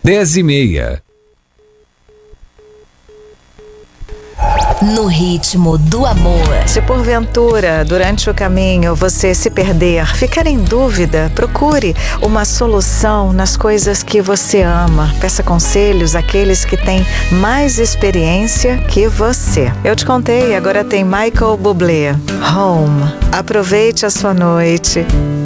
10h30. No ritmo do amor. Se porventura, durante o caminho, você se perder, ficar em dúvida, procure uma solução nas coisas que você ama. Peça conselhos àqueles que têm mais experiência que você. Eu te contei, agora tem Michael Bublé. Home. Aproveite a sua noite.